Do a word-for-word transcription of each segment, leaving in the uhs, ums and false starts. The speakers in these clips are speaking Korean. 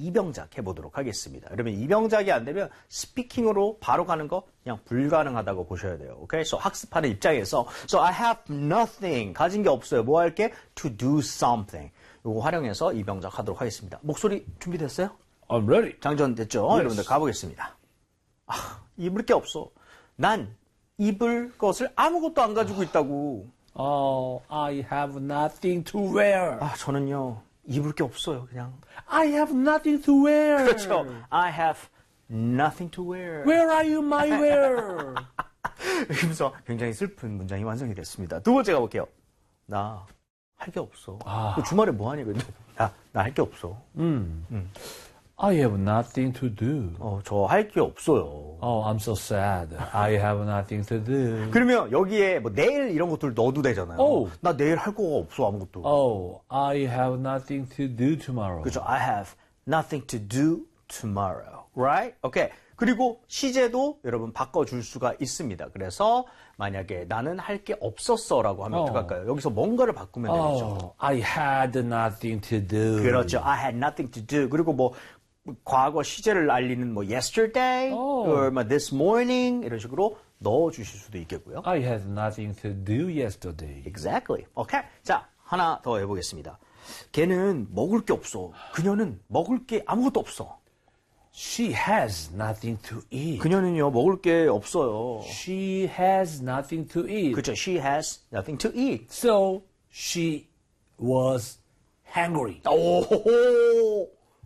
이병작 해보도록 하겠습니다. 그러면 이병작이 안 되면 스피킹으로 바로 가는 거 그냥 불가능하다고 보셔야 돼요. 오케이? So 학습하는 입장에서 So I have nothing. 가진 게 없어요. 뭐 할게? To do something. 요거 활용해서 이병작 하도록 하겠습니다. 목소리 준비됐어요? I'm ready. 장전됐죠? Yes. 여러분들 가보겠습니다. 아, 입을 게 없어. 난 입을 것을 아무것도 안 가지고 있다고. Oh, I have nothing to wear. 아, 저는요. 입을 게 없어요, 그냥. I have nothing to wear. 그렇죠. I have nothing to wear. Where are you, my wear? 그래서 굉장히 슬픈 문장이 완성이 됐습니다. 두 번째 가볼게요. 나 할 게 없어. 아. 주말에 뭐 하니? 나, 나 할 게 없어. 음. 음. I have nothing to do. 어, 저 할 게 없어요. Oh, I'm so sad. I have nothing to do. 그러면 여기에 뭐 내일 이런 것들 넣어도 되잖아요. 오. 나 내일 할 거가 없어, 아무것도. Oh, I have nothing to do tomorrow. 그렇죠. I have nothing to do tomorrow. Right? 오케이. 그리고 시제도 여러분 바꿔줄 수가 있습니다. 그래서 만약에 나는 할 게 없었어라고 하면 어. 어떡할까요? 여기서 뭔가를 바꾸면 되겠죠. Oh, I had nothing to do. 그렇죠. I had nothing to do. 그리고 뭐 과거 시제를 알리는 뭐 yesterday, 오. or 뭐 this morning 이런 식으로 넣어주실 수도 있겠고요. I had nothing to do yesterday. Exactly. 오케이. 자, 하나 더 해보겠습니다. 걔는 먹을 게 없어. 그녀는 먹을 게 아무것도 없어. She has nothing to eat. 그녀는요 먹을 게 없어요. She has nothing to eat. 그렇죠. She has nothing to eat. So she was hungry. 오호호,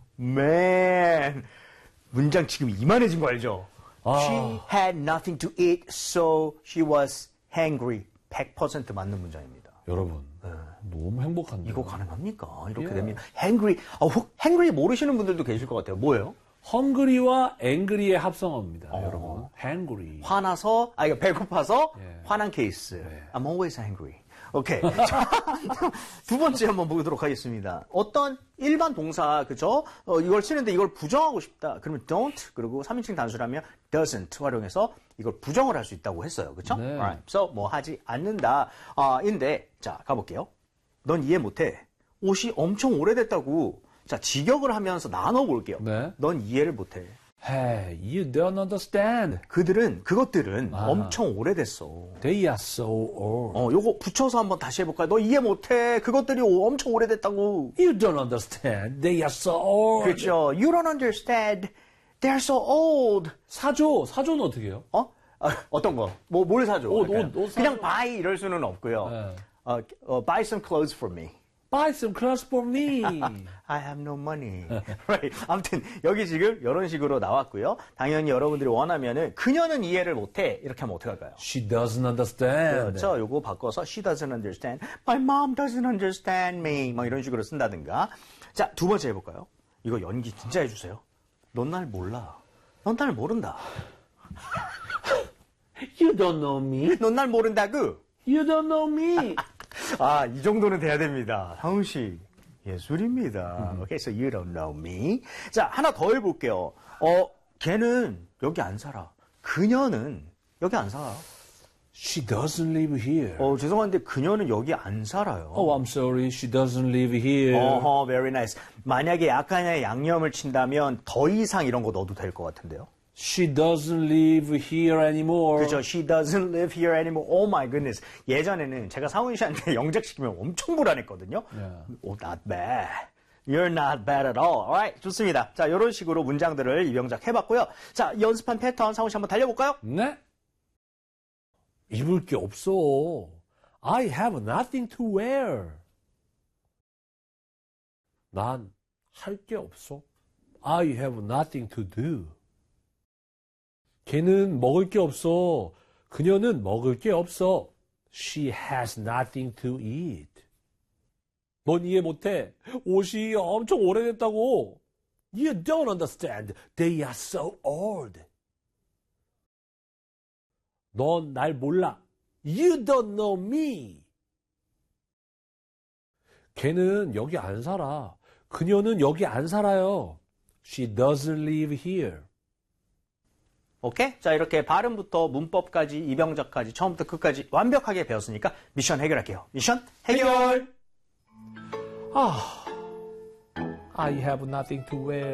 man. 문장 지금 이만해진 거 알죠? 아. She had nothing to eat, so she was hungry. 백 퍼센트 맞는 문장입니다. 여러분, 너무 행복한데. 이거 가능합니까? 이렇게 예. 되면 hungry. 어, 혹 hungry 모르시는 분들도 계실 것 같아요. 뭐예요? 헝그리와 앵그리의 합성어입니다, 어. 여러분. hungry. 화나서, 아, 이거 배고파서 예. 화난 케이스. 네. I'm always angry. 오케이. 자, 두 번째 한번 보도록 하겠습니다. 어떤 일반 동사, 그죠? 어, 이걸 쓰는데 이걸 부정하고 싶다. 그러면 don't, 그리고 삼인칭 단수라면 doesn't 활용해서 이걸 부정을 할 수 있다고 했어요. 그쵸? 네. Alright. So, 뭐 하지 않는다. 아, 인데, 자, 가볼게요. 넌 이해 못해. 옷이 엄청 오래됐다고. 자, 직역을 하면서 나눠볼게요. 네. 넌 이해를 못해. Hey, you don't understand. 그들은, 그것들은 아. 엄청 오래됐어. They are so old. 어, 요거 붙여서 한번 다시 해볼까요? 너 이해 못해. 그것들이 오- 엄청 오래됐다고. You don't understand. They are so old. 그렇죠. You don't understand. They're so old. 사조, 사조는 어떻게 해요? 어? 아, 어떤 거? 뭐, 뭘 사줘? 옷, 약간. 옷, 옷 그냥 사줘. buy 이럴 수는 없고요. 네. 어, 어, buy some clothes for me. Buy some clothes for me. I have no money. right. 아무튼 여기 지금 이런 식으로 나왔고요. 당연히 여러분들이 원하면은 그녀는 이해를 못해 이렇게 하면 어떻게 할까요? She doesn't understand. 그렇죠. 요거 바꿔서 she doesn't understand. My mom doesn't understand me. 뭐 이런 식으로 쓴다든가. 자, 두 번째 해볼까요? 이거 연기 진짜 해주세요. 넌 날 몰라. 넌 날 모른다. You don't know me. 넌 날 모른다구. You don't know me. 아, 이 정도는 돼야 됩니다. 상훈 씨, 예술입니다. 오케이, so you don't know me. 자, 하나 더 해볼게요. 어, 걔는 여기 안 살아. 그녀는 여기 안 살아. She doesn't live here. 어, 죄송한데 그녀는 여기 안 살아요. Oh, I'm sorry. She doesn't live here. 어허, very nice. 만약에 약간의 양념을 친다면 더 이상 이런 거 넣어도 될 것 같은데요. She doesn't live here anymore. 그죠? She doesn't live here anymore. Oh my goodness. 예전에는 제가 사훈 씨한테 영작시키면 엄청 불안했거든요. Yeah. Oh, not bad. You're not bad at all. Alright, 좋습니다. 자, 이런 식으로 문장들을 이병작 해봤고요. 자, 연습한 패턴 사훈 씨 한번 달려볼까요? 네? 입을 게 없어. I have nothing to wear. 난 할 게 없어. I have nothing to do. 걔는 먹을 게 없어. 그녀는 먹을 게 없어. She has nothing to eat. 넌 이해 못해. 옷이 엄청 오래됐다고. You don't understand. They are so old. 넌 날 몰라. You don't know me. 걔는 여기 안 살아. 그녀는 여기 안 살아요. She doesn't live here. 오케이? 자, 이렇게 발음부터 문법까지 이병작까지 처음부터 끝까지 완벽하게 배웠으니까 미션 해결할게요. 미션 해결! 아, I have nothing to wear.